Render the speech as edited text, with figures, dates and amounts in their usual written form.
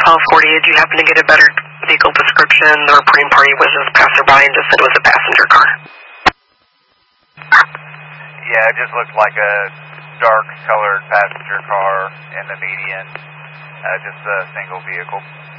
1240. Did you happen to get a better vehicle description? The reporting party was just passerby and just said it was a passenger car. Yeah, it just looked like a dark-colored passenger car in the median, just a single vehicle.